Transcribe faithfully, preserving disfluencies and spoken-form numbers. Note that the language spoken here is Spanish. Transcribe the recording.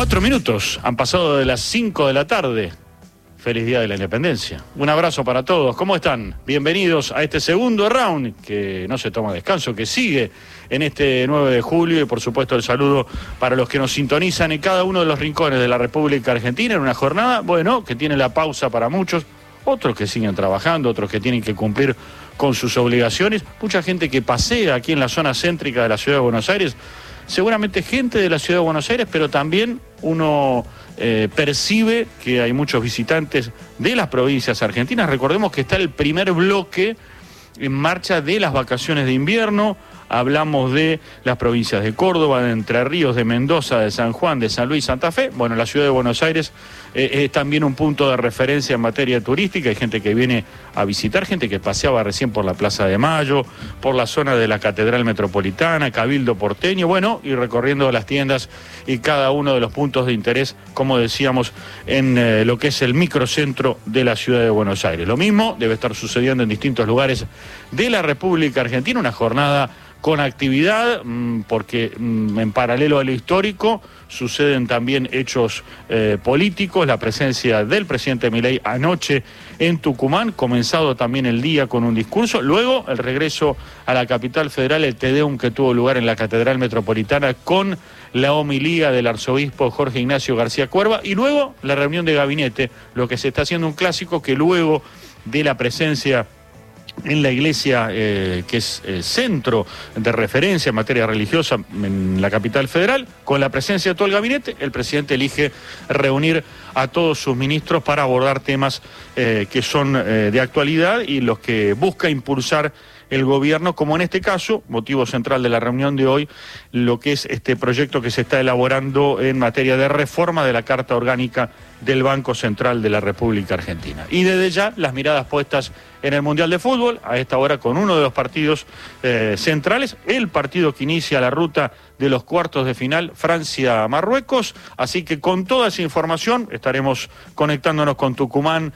Cuatro minutos han pasado de las cinco de la tarde. Feliz Día de la Independencia. Un abrazo para todos. ¿Cómo están? Bienvenidos a este segundo round, que no se toma descanso, que sigue en este nueve de julio. Y por supuesto el saludo para los que nos sintonizan en cada uno de los rincones de la República Argentina en una jornada, bueno, que tiene la pausa para muchos, otros que siguen trabajando, otros que tienen que cumplir con sus obligaciones. Mucha gente que pasea aquí en la zona céntrica de la ciudad de Buenos Aires. Seguramente gente de la ciudad de Buenos Aires, pero también uno eh, percibe que hay muchos visitantes de las provincias argentinas. Recordemos que está el primer bloque en marcha de las vacaciones de invierno. Hablamos de las provincias de Córdoba, de Entre Ríos, de Mendoza, de San Juan, de San Luis, Santa Fe. Bueno, la ciudad de Buenos Aires eh, es también un punto de referencia en materia turística. Hay gente que viene a visitar, gente que paseaba recién por la Plaza de Mayo, por la zona de la Catedral Metropolitana, Cabildo Porteño, bueno, y recorriendo las tiendas y cada uno de los puntos de interés, como decíamos, en eh, lo que es el microcentro de la ciudad de Buenos Aires. Lo mismo debe estar sucediendo en distintos lugares de la República Argentina, una jornada con actividad, porque en paralelo a lo histórico suceden también hechos eh, políticos, la presencia del presidente Milei anoche en Tucumán, comenzado también el día con un discurso, luego el regreso a la capital federal, el Te Deum que tuvo lugar en la Catedral Metropolitana con la homilía del arzobispo Jorge Ignacio García Cuerva, y luego la reunión de gabinete, lo que se está haciendo un clásico que luego de la presencia en la iglesia, eh, que es eh, centro de referencia en materia religiosa en la capital federal, con la presencia de todo el gabinete, el presidente elige reunir a todos sus ministros para abordar temas eh, que son eh, de actualidad y los que busca impulsar el gobierno, como en este caso, motivo central de la reunión de hoy, lo que es este proyecto que se está elaborando en materia de reforma de la Carta Orgánica del Banco Central de la República Argentina. Y desde ya, las miradas puestas en el Mundial de Fútbol, a esta hora con uno de los partidos eh, centrales, el partido que inicia la ruta de los cuartos de final, Francia-Marruecos. Así que con toda esa información estaremos conectándonos con Tucumán